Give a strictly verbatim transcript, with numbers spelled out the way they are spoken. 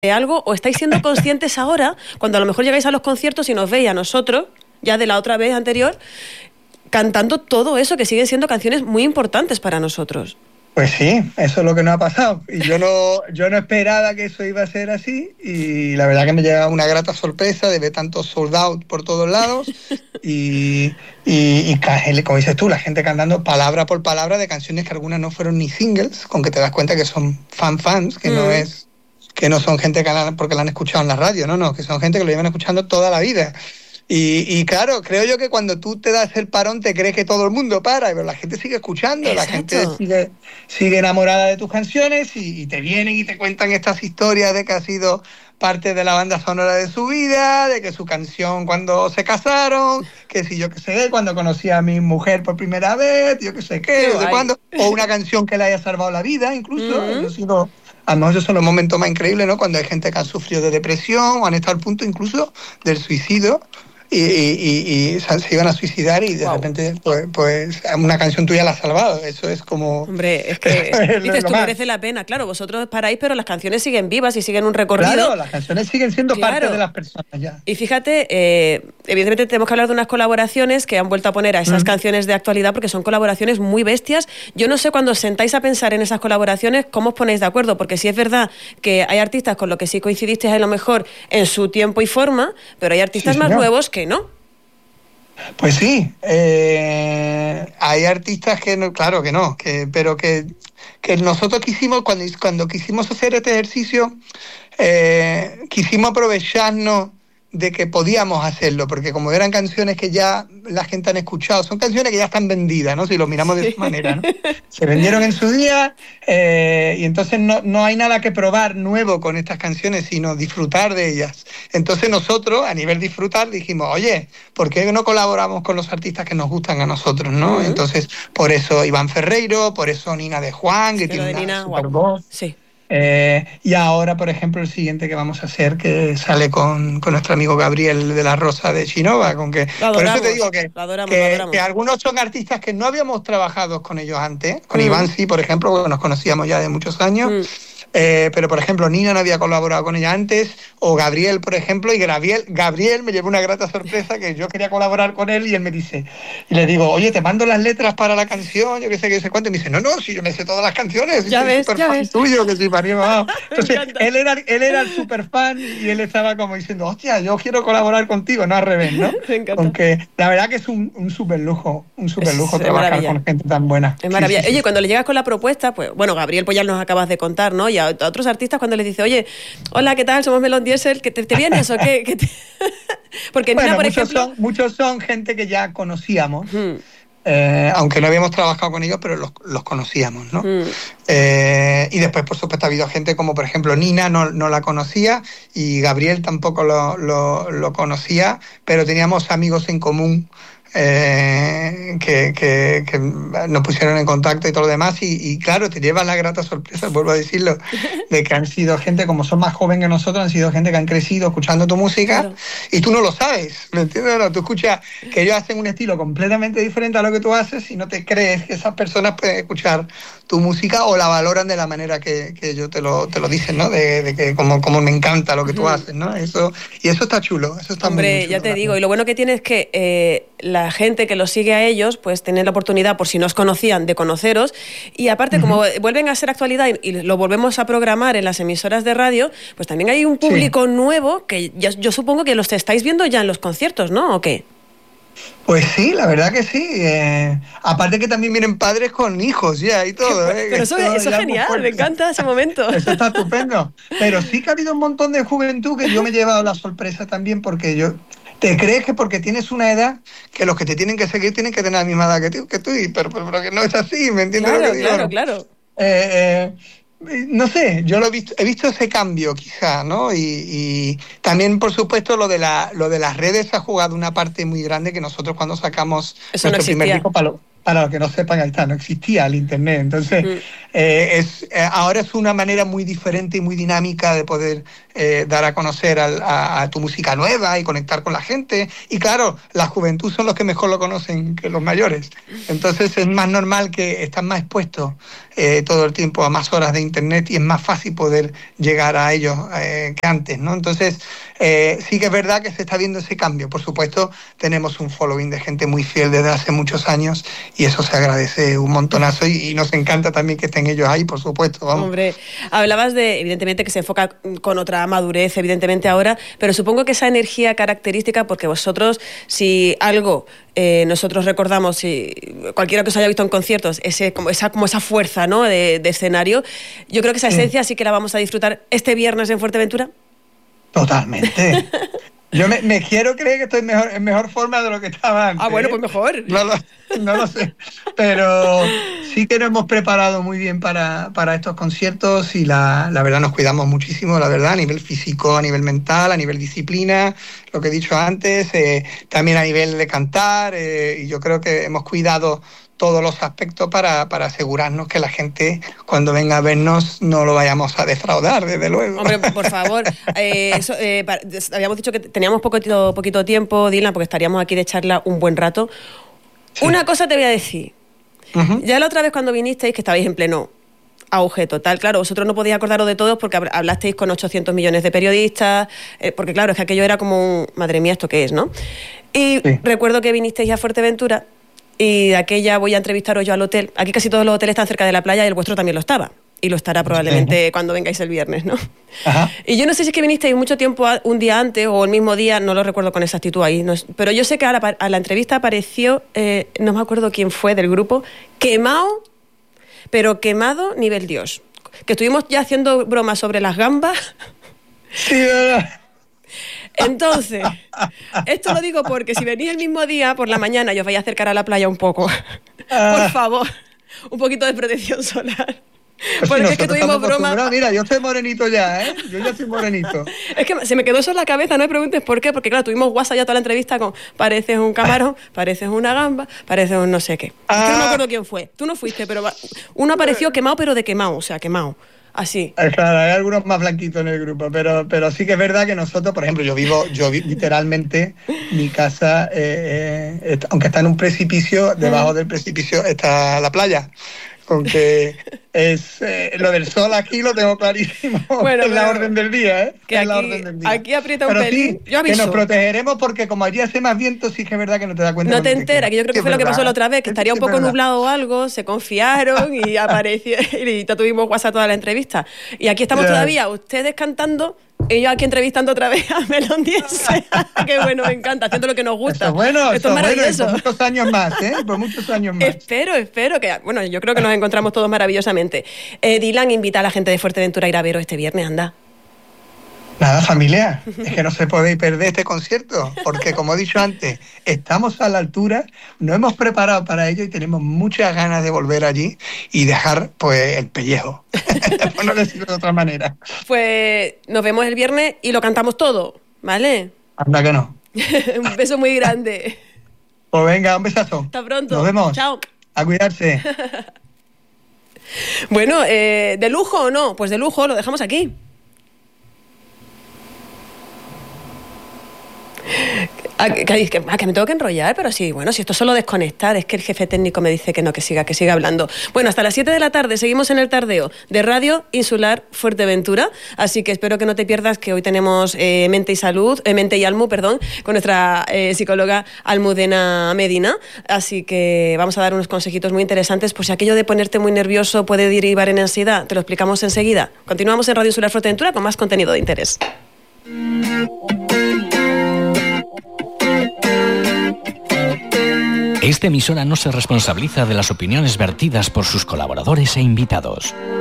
de algo, o estáis siendo conscientes ahora, cuando a lo mejor llegáis a los conciertos y nos veis a nosotros, ya de la otra vez anterior, cantando todo eso, que siguen siendo canciones muy importantes para nosotros? Pues sí, eso es lo que nos ha pasado. Y yo no, yo no esperaba que eso iba a ser así, y la verdad que me llega una grata sorpresa de ver tantos sold out por todos lados y, y, y como dices tú, la gente cantando palabra por palabra de canciones que algunas no fueron ni singles, con que te das cuenta que son fan fans, que mm. no es que no son gente que la, porque la han escuchado en la radio, no, no, que son gente que lo llevan escuchando toda la vida. Y, y claro, creo yo que cuando tú te das el parón te crees que todo el mundo para, pero la gente sigue escuchando, Exacto. la gente sigue, sigue enamorada de tus canciones y, y te vienen y te cuentan estas historias de que ha sido parte de la banda sonora de su vida, de que su canción cuando se casaron, que si yo qué sé, cuando conocí a mi mujer por primera vez, yo qué sé qué, de cuándo, o una canción que le haya salvado la vida, incluso. Mm-hmm. Yo sigo, a lo mejor esos son los momentos más increíbles, ¿no? Cuando hay gente que ha sufrido de depresión o han estado al punto incluso del suicidio. Y, y, y se iban a suicidar y de wow. repente pues, pues una canción tuya la ha salvado. Eso es como... Hombre, es que es dices, tú merece la pena. Claro, vosotros paráis, pero las canciones siguen vivas y siguen un recorrido. Claro, las canciones siguen siendo claro. parte de las personas ya. Y fíjate, eh, evidentemente tenemos que hablar de unas colaboraciones que han vuelto a poner a esas mm. canciones de actualidad, porque son colaboraciones muy bestias. Yo no sé, cuando os sentáis a pensar en esas colaboraciones, cómo os ponéis de acuerdo, porque sí es verdad que hay artistas con los que sí coincidisteis a lo mejor en su tiempo y forma, pero hay artistas sí, más nuevos que no. Pues sí, eh, hay artistas que no, claro que no, que, pero que, que nosotros quisimos, cuando, cuando quisimos hacer este ejercicio, eh, quisimos aprovecharnos de que podíamos hacerlo, porque como eran canciones que ya la gente han escuchado, son canciones que ya están vendidas, ¿no? Si lo miramos de esa manera, ¿no? Se vendieron en su día, eh, y entonces no, no hay nada que probar nuevo con estas canciones, sino disfrutar de ellas. Entonces nosotros, a nivel disfrutar, dijimos, oye, ¿por qué no colaboramos con los artistas que nos gustan a nosotros, no? Uh-huh. Entonces, por eso Iván Ferreiro, por eso Nina de Juan, que tiene una Nina, super wow. voz. Sí. Eh, y ahora, por ejemplo, el siguiente que vamos a hacer, que sale con, con nuestro amigo Gabriel de la Rosa de Chinova, con que por eso te digo que, adoramos, que, que algunos son artistas que no habíamos trabajado con ellos antes, con mm. Iván sí, por ejemplo, porque nos conocíamos ya de muchos años. Mm. Eh, pero por ejemplo Nina no había colaborado con ella antes, o Gabriel por ejemplo, y Gabriel, Gabriel me llevó una grata sorpresa, que yo quería colaborar con él y él me dice, y le digo, oye, te mando las letras para la canción, yo qué sé, qué sé cuánto, y me dice, no, no, si yo me sé todas las canciones, ya ves, soy ya fan ves. tuyo, que soy pariente. Entonces él era, él era el super fan y él estaba como diciendo, hostia, yo quiero colaborar contigo, no al revés, ¿no? Aunque la verdad que es un, un super lujo, un super lujo es, trabajar es con gente tan buena. Es maravilla. Sí, sí, oye, sí. Cuando le llegas con la propuesta, pues bueno, Gabriel, pues ya nos acabas de contar, ¿no? Y a, a otros artistas, cuando les dice, oye, hola, ¿qué tal? Somos Melon Diesel, ¿que te, te vienes o qué? ¿Qué te... Porque bueno, Nina, por muchos ejemplo... Son, muchos son gente que ya conocíamos, hmm. eh, aunque no habíamos trabajado con ellos, pero los, los conocíamos, ¿no? Hmm. Eh, y después, por supuesto, ha habido gente como, por ejemplo, Nina no, no la conocía y Gabriel tampoco lo, lo, lo conocía, pero teníamos amigos en común. Eh, que, que, que nos pusieron en contacto y todo lo demás y, y claro, te llevas la grata sorpresa, vuelvo a decirlo, de que han sido gente, como son más jóvenes que nosotros, han sido gente que han crecido escuchando tu música, claro. Y tú no lo sabes, ¿me entiendes? No, tú escuchas que ellos hacen un estilo completamente diferente a lo que tú haces y no te crees que esas personas pueden escuchar tu música o la valoran de la manera que, que ellos te lo, te lo dicen, ¿no? De, de que como, como me encanta lo que tú haces, ¿no? Eso, y eso está chulo, eso está Hombre, muy, muy chulo. Ya te digo, y lo bueno que tiene es que eh, la La gente que los sigue a ellos, pues tener la oportunidad, por si no os conocían, de conoceros, y aparte, uh-huh. como vuelven a ser actualidad y, y lo volvemos a programar en las emisoras de radio, pues también hay un público sí. nuevo que ya, yo supongo que los estáis viendo ya en los conciertos, ¿no? ¿O qué? Pues sí, la verdad que sí. Eh, aparte que también vienen padres con hijos ya y todo. Pero, ¿eh? pero eso, eso es genial, me encanta ese momento. Eso está estupendo. Pero sí que ha habido un montón de juventud que yo me he llevado la sorpresa también, porque yo... ¿Te crees que porque tienes una edad que los que te tienen que seguir tienen que tener la misma edad que tú? Que tú pero, pero, pero que no es así, ¿me entiendes claro, lo que digo? Claro, claro, eh, eh, no sé, yo lo he visto, he visto ese cambio quizá, ¿no? Y, y también, por supuesto, lo de la, lo de las redes ha jugado una parte muy grande que nosotros cuando sacamos Eso nuestro no primer disco, Palo, Para los que no sepan, ahí está, no existía el Internet. Entonces, mm. eh, es, eh, ahora es una manera muy diferente y muy dinámica de poder eh, dar a conocer al, a, a tu música nueva y conectar con la gente. Y claro, la juventud son los que mejor lo conocen que los mayores. Entonces es más normal que están más expuestos eh, todo el tiempo a más horas de Internet y es más fácil poder llegar a ellos eh, que antes, ¿no? Entonces, eh, sí que es verdad que se está viendo ese cambio. Por supuesto, tenemos un following de gente muy fiel desde hace muchos años y eso se agradece un montonazo y, y nos encanta también que estén ellos ahí, por supuesto. Vamos. Hombre, hablabas de, evidentemente, que se enfoca con otra madurez, evidentemente ahora, pero supongo que esa energía característica, porque vosotros, si algo eh, nosotros recordamos, si cualquiera que os haya visto en conciertos, ese, como, esa, como esa fuerza, ¿no?, de, de escenario, yo creo que esa esencia sí. sí que la vamos a disfrutar este viernes en Fuerteventura. Totalmente. Yo me, me quiero creer que estoy en mejor, en mejor forma de lo que estaba antes. Ah, bueno, pues mejor. No lo, no lo sé. Pero sí que nos hemos preparado muy bien para, para estos conciertos y la, la verdad nos cuidamos muchísimo, la verdad, a nivel físico, a nivel mental, a nivel disciplina, lo que he dicho antes, eh, también a nivel de cantar, eh, y yo creo que hemos cuidado todos los aspectos para, para asegurarnos que la gente, cuando venga a vernos, no lo vayamos a defraudar, desde luego. Hombre, por favor. Eh, eso, eh, para, habíamos dicho que teníamos poquito, poquito tiempo, Dylan, porque estaríamos aquí de charla un buen rato. Sí. Una cosa te voy a decir. Uh-huh. Ya la otra vez cuando vinisteis, que estabais en pleno auge total, claro, vosotros no podíais acordaros de todos porque hablasteis con ochocientos millones de periodistas, eh, porque claro, es que aquello era como un, madre mía, ¿esto qué es, no? Y sí. recuerdo que vinisteis a Fuerteventura y de aquella voy a entrevistaros yo al hotel. Aquí casi todos los hoteles están cerca de la playa y el vuestro también lo estaba. Y lo estará probablemente sí. cuando vengáis el viernes, ¿no? Ajá. Y yo no sé si es que vinisteis mucho tiempo, un día antes o el mismo día, no lo recuerdo con exactitud ahí, no es, pero yo sé que a la, a la entrevista apareció, eh, no me acuerdo quién fue del grupo, quemado, pero quemado nivel Dios. Que estuvimos ya haciendo bromas sobre las gambas. Sí, ¿verdad? Entonces, esto lo digo porque si venís el mismo día por la mañana y os vais a acercar a la playa un poco, por favor, un poquito de protección solar. Pues porque sí, es que tuvimos broma. Mira, yo estoy morenito ya, ¿eh? Yo ya estoy morenito. Es que se me quedó eso en la cabeza, no me preguntes por qué, porque claro, tuvimos WhatsApp ya toda la entrevista con pareces un camarón, pareces una gamba, pareces un no sé qué. Ah. Es que no me acuerdo quién fue. Tú no fuiste, pero uno apareció quemado, pero de quemado, o sea, quemado. Así. Claro, hay algunos más blanquitos en el grupo, pero, pero sí que es verdad que nosotros, por ejemplo, yo vivo, yo vi, literalmente, mi casa, eh, eh, aunque está en un precipicio, debajo del precipicio está la playa. Con que es eh, lo del sol aquí lo tengo clarísimo. Bueno, es la orden del día, ¿eh? Que es aquí, la orden del día. Aquí aprieta un pero pelín. Sí, yo aviso. Que nos protegeremos porque como allí hace más viento, sí que es verdad que no te das cuenta. No te enteras, que yo creo que, que fue lo que pasó la otra vez, que estaría un poco nublado o algo, se confiaron y apareció y ya tuvimos WhatsApp toda la entrevista. Y aquí estamos yeah. todavía, ustedes cantando y yo aquí entrevistando otra vez a Melón diez. Qué bueno, me encanta, haciendo lo que nos gusta. Eso bueno, Esto eso es maravilloso. Bueno, por muchos años más, ¿eh? Por muchos años más. Espero, espero que... Bueno, yo creo que nos encontramos todos maravillosamente. Eh, Dylan, invita a la gente de Fuerteventura a ir a veros este viernes, anda. Nada, familia, es que no se podéis perder este concierto, porque como he dicho antes, estamos a la altura, nos hemos preparado para ello y tenemos muchas ganas de volver allí y dejar pues el pellejo, por no decirlo de otra manera. Pues nos vemos el viernes y lo cantamos todo, ¿vale? Anda que no. Un beso muy grande. Pues venga, un besazo. Hasta pronto. Nos vemos. Chao. A cuidarse. Bueno, eh, ¿de lujo o no? Pues de lujo, lo dejamos aquí. Que, que, que, que me tengo que enrollar, pero sí, bueno, si esto es solo desconectar, es que el jefe técnico me dice que no, que siga, que siga hablando. Bueno, hasta las siete de la tarde seguimos en el tardeo de Radio Insular Fuerteventura, así que espero que no te pierdas que hoy tenemos eh, Mente y Salud, eh, Mente y Almu, perdón, con nuestra eh, psicóloga Almudena Medina, así que vamos a dar unos consejitos muy interesantes, por si aquello de ponerte muy nervioso puede derivar en ansiedad, te lo explicamos enseguida. Continuamos en Radio Insular Fuerteventura con más contenido de interés. Esta emisora no se responsabiliza de las opiniones vertidas por sus colaboradores e invitados.